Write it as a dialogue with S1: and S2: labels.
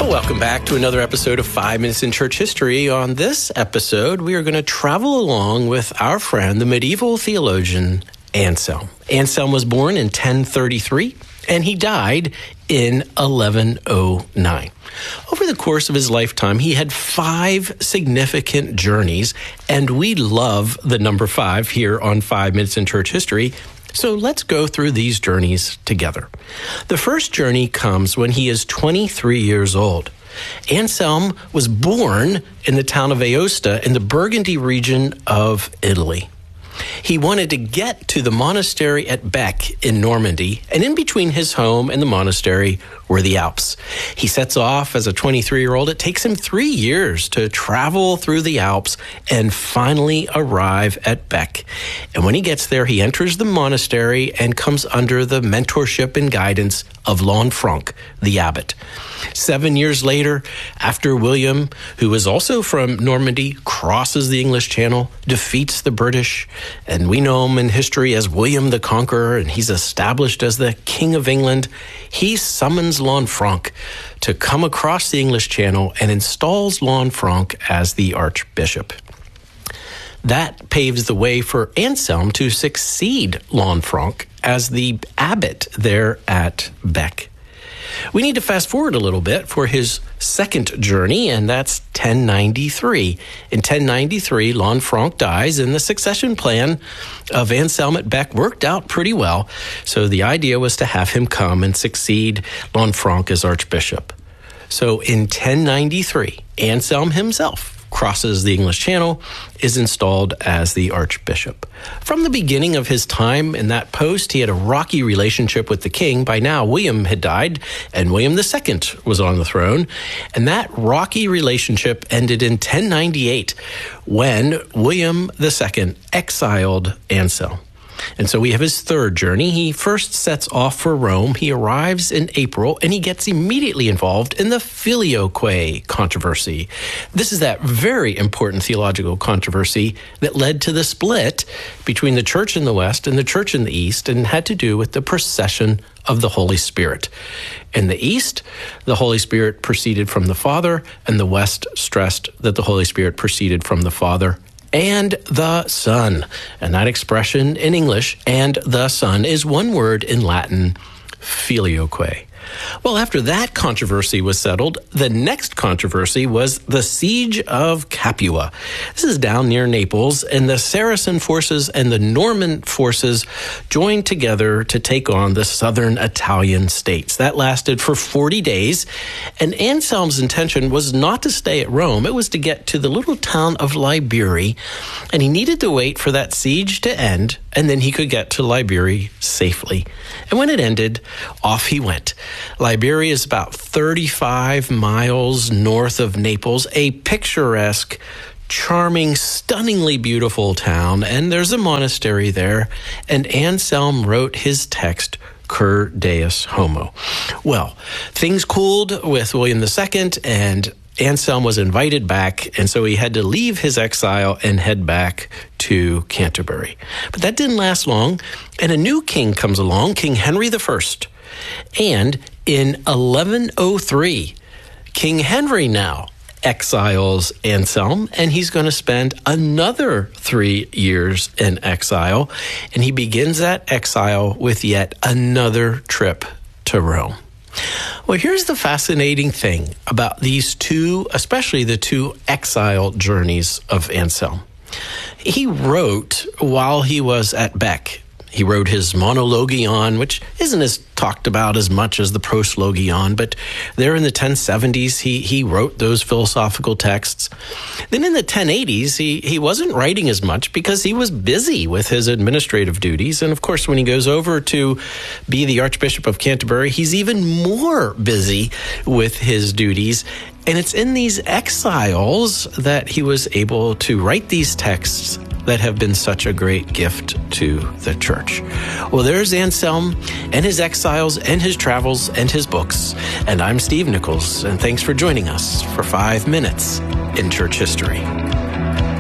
S1: Well, welcome back to another episode of 5 Minutes in Church History. On this episode, we are going to travel along with our friend, the medieval theologian Anselm. Anselm was born in 1033, and he died in 1109. Over the course of his lifetime, he had 5 significant journeys, and we love the number 5 here on 5 Minutes in Church History. So let's go through these journeys together. The first journey comes when he is 23 years old. Anselm was born in the town of Aosta in the Burgundy region of Italy. He wanted to get to the monastery at Bec in Normandy, and in between his home and the monastery were the Alps. He sets off as a 23-year-old. It takes him 3 years to travel through the Alps and finally arrive at Bec. And when he gets there, he enters the monastery and comes under the mentorship and guidance of Lanfranc, the abbot. 7 years later, after William, who was also from Normandy, crosses the English Channel, defeats the British, and we know him in history as William the Conqueror, and he's established as the King of England, he summons Lanfranc to come across the English Channel and installs Lanfranc as the archbishop. That paves the way for Anselm to succeed Lanfranc as the abbot there at Bec. We need to fast forward a little bit for his second journey, and that's 1093. In 1093, Lanfranc dies, and the succession plan of Anselm at Bec worked out pretty well. So the idea was to have him come and succeed Lanfranc as archbishop. So in 1093, Anselm himself crosses the English Channel, is installed as the archbishop. From the beginning of his time in that post, he had a rocky relationship with the king. By now, William had died, and William II was on the throne. And that rocky relationship ended in 1098 when William II exiled Anselm. And so we have his third journey. He first sets off for Rome. He arrives in April, and he gets immediately involved in the Filioque controversy. This is that very important theological controversy that led to the split between the church in the West and the church in the East, and had to do with the procession of the Holy Spirit. In the East, the Holy Spirit proceeded from the Father, and the West stressed that the Holy Spirit proceeded from the Father and the Son. And that expression in English, and the Son, is one word in Latin, filioque. Well, after that controversy was settled, the next controversy was the Siege of Capua. This is down near Naples, and the Saracen forces and the Norman forces joined together to take on the southern Italian states. That lasted for 40 days, and Anselm's intention was not to stay at Rome. It was to get to the little town of Liberi, and he needed to wait for that siege to end, and then he could get to Liberi safely. And when it ended, off he went. Liberi is about 35 miles north of Naples, a picturesque, charming, stunningly beautiful town, and there's a monastery there, and Anselm wrote his text, Cur Deus Homo. Well, things cooled with William II, and Anselm was invited back, and so he had to leave his exile and head back to Canterbury. But that didn't last long, and a new king comes along, King Henry I. And in 1103, King Henry now exiles Anselm, and he's going to spend another 3 years in exile, and he begins that exile with yet another trip to Rome. Well, here's the fascinating thing about these two, especially the two exile journeys of Anselm. He wrote while he was at Bec. He wrote his Monologion, which isn't as talked about as much as the Proslogion, but there in the 1070s, he wrote those philosophical texts. Then in the 1080s, he wasn't writing as much because he was busy with his administrative duties. And of course, when he goes over to be the Archbishop of Canterbury, he's even more busy with his duties. And it's in these exiles that he was able to write these texts that have been such a great gift to the church. Well, there's Anselm and his exiles and his travels and his books. And I'm Steve Nichols, and thanks for joining us for 5 Minutes in Church History.